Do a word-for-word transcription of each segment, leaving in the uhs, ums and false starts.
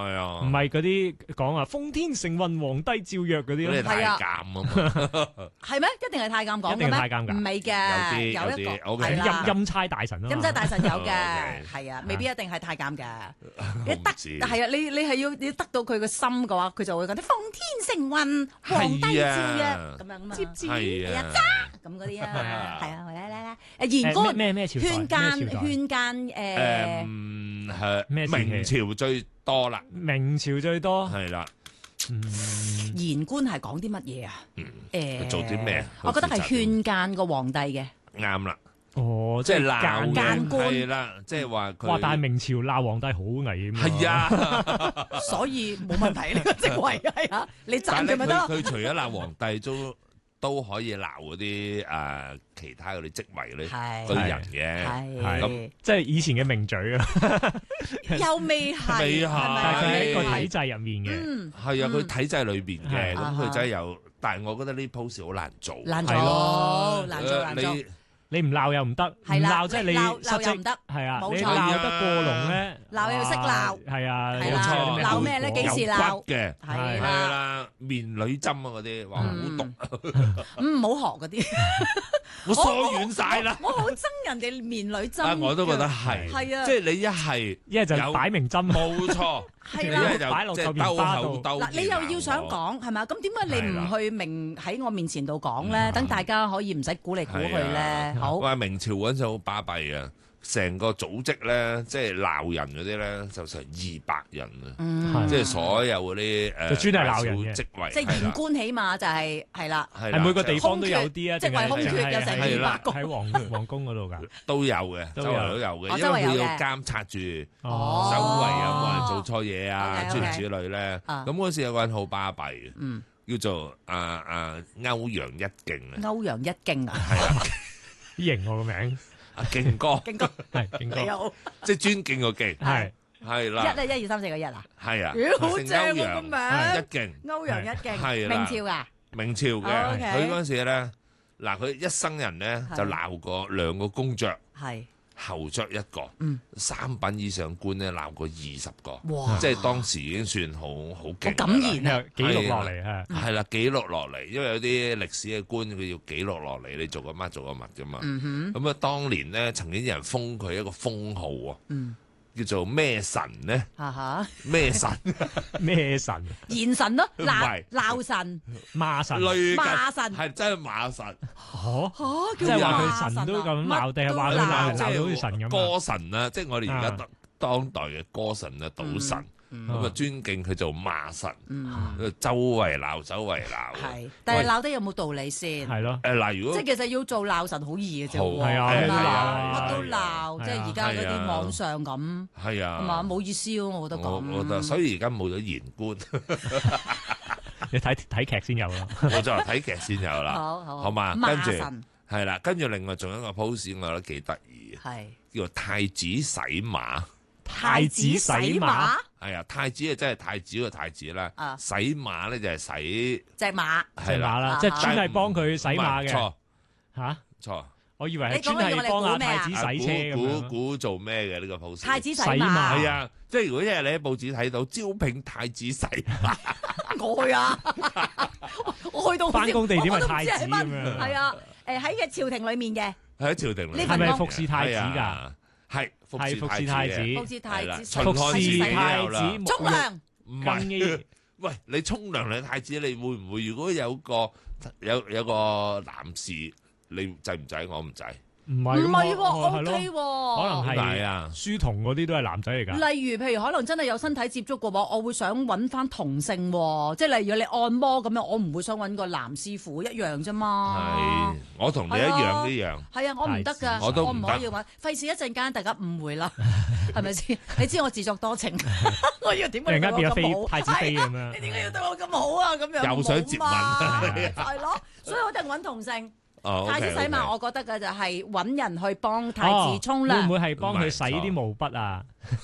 係啊， 唔係嗰啲講啊，封天承運皇帝詔曰嗰啲咯。 嗰啲太監啊嘛， 係咩？一定係太監講嘅一定係太咩？ 監㗎唔係嘅， 有啲有一個有啲，OK 係啦陰陰差大臣啊嘛， 陰差大臣有嘅， 哦係啊，未必一定係太監嘅。 我唔你得知係啊，你你係要要得到佢個心嘅話，佢就會講啲封天承運，皇帝詔曰咁樣啊嘛， 知唔知係啊， 咁嗰啲啊， 係啊係啊，嚟嚟嚟，誒言官誒咩咩咩朝代勸諫咩朝代勸諫誒， 誒係咩時期明朝最多啦， 明朝最多， 係啦， 嗯， 言官係講啲乜嘢啊？誒做啲咩？ 我覺得係勸諫個皇帝嘅。 啱啦， 哦， 即係鬧諫諫官係啦，即係話佢哇！但係明朝鬧皇帝好危險。 係啊。 所以冇問題呢個職位係啊，你但係咧， 讚佢咪得咯。 佢佢除咗鬧皇帝，都都可以鬧嗰啲誒其他嗰啲職位嗰啲係嗰啲人嘅。 係咁即係以前嘅名嘴啊， 又未係， 未係係咪但係佢喺個係體制入面嘅。 嗯係啊，佢體制裏邊嘅， 係咁佢真係有，但係我覺得呢 post 好難做。 難係咯做，難做難做。 你你唔鬧又唔得，唔係啦鬧即係你鬧失職鬧又唔得係啊， 冇錯你鬧得過龍咧， 鬧又要識鬧係啊， 係冇啦錯， 鬧咩咧幾時有鬧骨嘅，係係啦， 啦，面女針啊嗰啲，哇好嗯毒， 嗯，唔好學嗰啲。 我疏遠晒啦。 我好憎人哋面女針。 啊，我都覺得係， 係啊即係你一係一係就有擺明針， 冇錯，一係啦係就擺落嚿即係兜棉花度口兜嗱，你又要想講係咪？咁點解你唔去明喺我面前度講咧？等大家可以唔使估嚟估去咧。好， 哇！明朝嗰陣時好巴閉啊，成個組織咧，即係鬧人嗰啲咧，就成二百人啊， 嗯， 即係所有嗰啲誒， 就專係鬧人嘅職位， 即係言官起碼就係係啦， 係係每個地方方都有啲啊， 空缺職位空缺有成二百個喺皇皇宮嗰度㗎。 都有嘅， 都有周圍都有嘅， 哦因為佢要周圍有嘅監察住哦周圍有冇人做錯嘢啊， OK，OK 諸如此類咧。 啊咁嗰時有個人好巴閉嘅， 嗯， 叫做啊啊歐陽一勁啊， 歐陽一勁啊， 係啊， 型我個名阿勁哥， 勁哥係勁哥， 你好， 即係尊敬個敬， 係一係啦， 咧一二三四個一啊， 係啊， 咦好姓正歐喎個名， 陽一勁。 歐陽一係勁， 啦明朝噶， 明朝嘅， 哦，OK 佢嗰陣時咧，嗱佢一生人咧係就鬧過兩個公爵， 係， 後爵一個， 嗯三品以上官咧鬧過二十個， 哇， 即係當時已經算好好勁。 好感言啊， 記錄落嚟啊， 係啦，記錄落嚟，因為有啲歷史嘅官佢要記錄落嚟，你做過乜做過乜噶嘛。 嗯哼， 咁啊，當年咧曾經有人封佢一個封號啊， 嗯， 叫做咩神咧？ 哈哈， 咩神？ 咩神賢神咯， 唔鬧係鬧神， 孖神， 類近罵神係真係馬神。 嚇， 嚇， 即係話佢罵神都啊咁鬧，定係話佢乜都鬧人即係鬧到好似神咁啊？ 歌神啊，即係我哋而家啊當當代嘅歌神啊，賭神， 嗯咁啊尊敬佢做罵神， 嗯， 佢周圍鬧，周圍鬧。 係，但係鬧得有冇道理先？ 係咯， 誒嗱，如果即係其實要做鬧神好易嘅啫喎， 好係啊係嘛係啊乜都係鬧， 啊即係而家嗰係啊啲網上咁， 係係嘛啊， 冇意思咯，我覺得我咁。 我覺得，所以而家冇咗言官， 你睇睇劇先有咯。 我就睇劇先有啦， 好好好嘛？ 罵跟住神係啦，跟住另外仲有一個 pose，我覺得幾得意嘅， 係叫做太子洗馬。 太子洗馬， 係啊，太子啊真係太子個太子啦啊， 洗馬咧就係洗隻馬， 隻馬係啦， 啦，即係專係幫佢洗馬嘅錯嚇。 錯。 我以為係你講專係幫阿我哋估咩啊太子洗車咁估估樣。 估做咩嘅呢個 pose？ 太子洗洗馬馬， 係啊，即係如果一日你喺報紙睇到招聘太子洗馬， 我去啊，我去到返工地點係我都唔知太子係乜咁樣係啊，誒喺嘅朝廷裏面嘅喺朝廷裏呢面係咪份工服侍太子㗎？ 係啊係服係服侍太子侍太子嘅， 好似太子係啦服秦漢時期侍都太有啦子， 沖涼， 唔更衣係，喂，你沖涼你太子，你會唔會如果有個有有個男士，你制唔制？我唔制。 唔係咁唔係喎哦係 ，OK 咯喎， 可能點解係啊？ 書童嗰啲都係男仔嚟㗎。 例如，譬如可能真係有身體接觸嘅話，我會想揾翻同性喎，即係例如你按摩咁樣，我唔會想揾個男師傅一樣啫嘛。 係，我同你一樣呢樣。 係啊，我唔得㗎， 我都唔得唔可以揾，費事一陣間大家誤會啦，係咪先？你知我自作多情，我要點解突然間變咗對我咁好飛太子飛咁係啊樣你點解要對我咁好啊？咁樣又想接吻冇嘛係咯，所以我一定揾同性。 哦太子洗馬，我我覺得嘅就係揾人去幫太子沖哦會唔涼， 會係幫佢洗啲毛筆啊？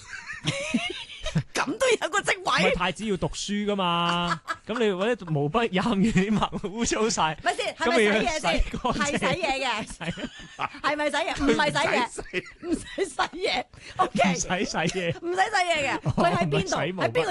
咁都有個職唔係位。 太子要讀書噶嘛？咁你揾啲毛筆飲完啲墨污糟晒， 咪先，係咪洗嘢先？係洗嘢嘅，係咪洗嘢？唔係洗嘢，唔使洗嘢。O 唔 K， 使洗嘢。 唔使洗嘢嘅。佢喺邊度？ 唔使洗毛筆喺邊個